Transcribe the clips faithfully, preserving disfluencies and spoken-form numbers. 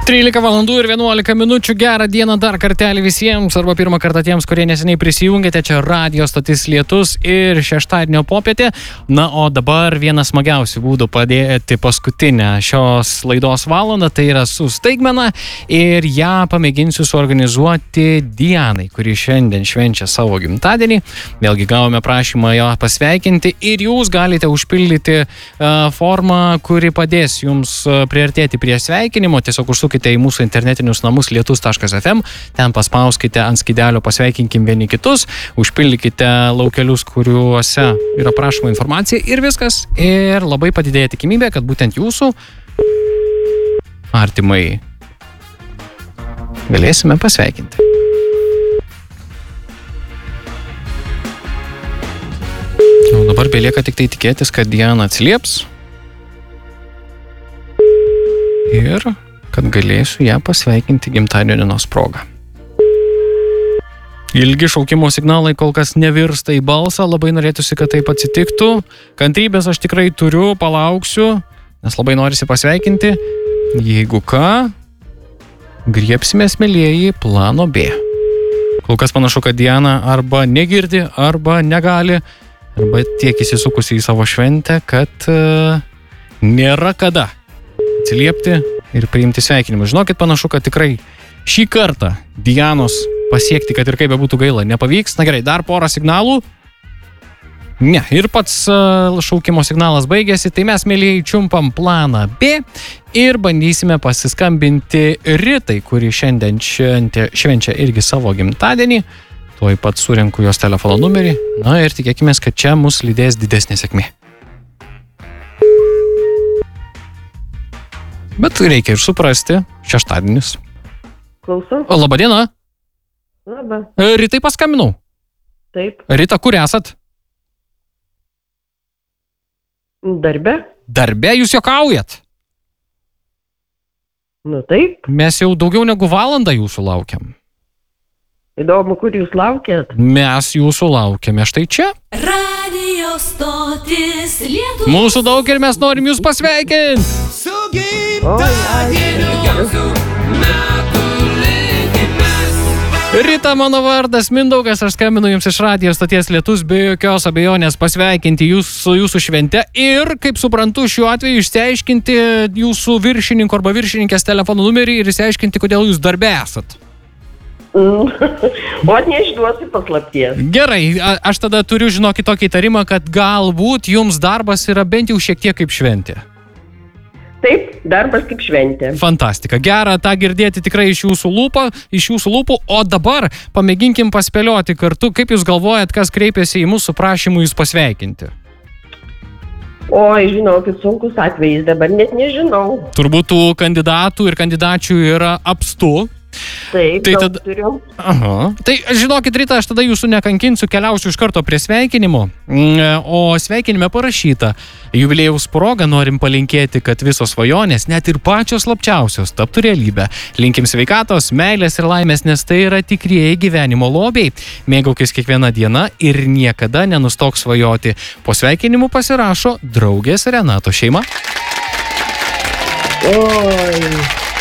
trylika valandų ir vienuolika minučių. Gerą dieną dar kartelį visiems, arba pirmą kartą tiems, kurie neseniai prisijungėte. Čia radio stotis Lietus ir šeštadienio popietė. Na, o dabar vienas smagiausių būdų padėti paskutinę šios laidos valandą, tai yra su staigmena, ir ją pamėginsiu suorganizuoti Dianai, kuri šiandien švenčia savo gimtadienį. Vėlgi gavome prašymą ją pasveikinti ir jūs galite užpildyti uh, formą, kuri padės jums uh, priartėti prie sveikinimo. Tiesiog užsukite į mūsų internetinius namus lietus taškas ef em, ten paspauskite ant skydelio pasveikinkim vieni kitus, užpildykite laukelius, kuriuose yra prašoma informacija ir viskas. Ir labai padidėja tikimybė, kad būtent jūsų artimai galėsime pasveikinti. O dabar belieka tik tai tikėtis, kad Diana atsilieps ir kad galėsiu ją pasveikinti gimtadienio dienos progą. Ilgi šaukimo signalai kol kas nevirsta į balsą, labai norėtųsi, kad taip atsitiktų. Kantrybės aš tikrai turiu, palauksiu, nes labai norisi pasveikinti. Jeigu ką, griebsimės, mielieji, plano B. Kol kas panašu, kad Diana arba negirdi, arba negali, arba tiek įsisukusi į savo šventę, kad uh, nėra kada atsiliepti ir priimti sveikinimą. Žinokit, panašu, kad tikrai šį kartą Dianos pasiekti, kad ir kaip bebūtų gaila, nepavyks. Na gerai, dar porą signalų. Ne, ir pats uh, šaukimo signalas baigėsi, tai mes, mielieji, čiumpam planą B ir bandysime pasiskambinti Ritai, kuri šiandien šventė, švenčia irgi savo gimtadienį. Tuoj pat surenku jos telefono numerį. Na ir tikėkime, kad čia mus lydės didesnė sėkmė. Bet reikia ir suprasti, šeštadienis. Klausau. O, laba diena. Labą. Ritai paskambinau. Taip. Rita, kur esat? Darbe. Darbe, jūs juokaujat? Nu taip. Mes jau daugiau negu valandą jūsų laukiam. Įdomu, kur jūs laukėt? Mes jūsų laukiame štai čia. Radio stotis Lietus. Mūsų daug ir mes norim jūs pasveikinti. Su gimtadieniu metų linkimės. Rita, mano vardas Mindaugas, aš skambinu jums iš radio stoties Lietus, be jokios abejonės pasveikinti jūs su jūsų švente ir, kaip suprantu, šiuo atveju išsiaiškinti jūsų viršininko arba viršininkės telefono numerį ir išsiaiškinti, kodėl jūs darbe esat. O neišduosiu paslapties. Gerai, a, aš tada turiu žinokit tokį įtarimą, kad galbūt jums darbas yra bent jau šiek tiek kaip šventė. Taip, darbas kaip šventė. Fantastika. Gera tą girdėti tikrai iš jūsų lūpų, iš jūsų lūpų, o dabar pamėginkim paspėlioti kartu, kaip jūs galvojat, kas kreipėsi į mūsų prašymų jūs pasveikinti. Oi, žinokit, sunkus atvejis, dabar net nežinau. Turbūt tų kandidatų ir kandidačių yra apstu. Taip, tai daug tada... turiu. Aha. Tai žinokit, Rita, aš tada jūsų nekankinsiu, keliausiu iš karto prie sveikinimo. O sveikinime parašyta: jubiliejaus proga norim palinkėti, kad visos svajonės, net ir pačios slapčiausios, taptų realybę. Linkim sveikatos, meilės ir laimės, nes tai yra tikrieji gyvenimo lobiai. Mėgaukis kiekvieną dieną ir niekada nenustok svajoti. Po sveikinimų pasirašo draugės Renato šeima. Oi.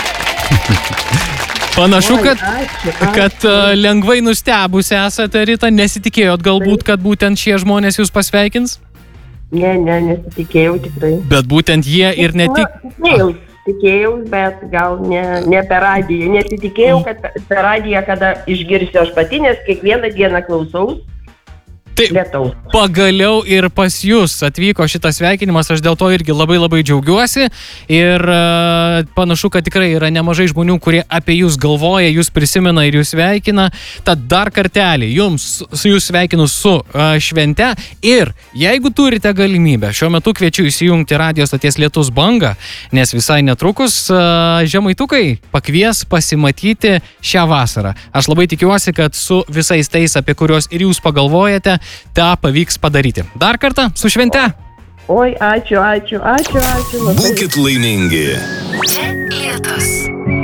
Panašu, kad, Oi, ačiū, ačiū. kad uh, lengvai nustebusi esate, Rita, nesitikėjot galbūt, kad būtent šie žmonės jūs pasveikins? Ne, ne, nesitikėjau tikrai. Bet būtent jie ir ne tik... Na, tikėjau, tikėjau, bet gal ne, ne per radiją. Nesitikėjau, kad per radiją, kada išgirsiu aš pati, nes kiekvieną dieną klausaus. Tai Lietaus. pagaliau ir pas jūs atvyko šitas sveikinimas, aš dėl to irgi labai labai džiaugiuosi ir uh, panašu, kad tikrai yra nemažai žmonių, kurie apie jūs galvoja, jūs prisimena ir jūs sveikina. Tad dar kartelį jums su jūs sveikinu su uh, švente ir jeigu turite galimybę, šiuo metu kviečiu įsijungti radio stoties Lietus bangą, nes visai netrukus uh, žemaitukai pakvies pasimatyti šią vasarą. Aš labai tikiuosi, kad su visais tais, apie kuriuos ir jūs pagalvojate, tą pavyks padaryti. Dar kartą su švente. Oi, ačiū, ačiū, ačiū, ačiū. Būkit laimingi. Čia Lietus.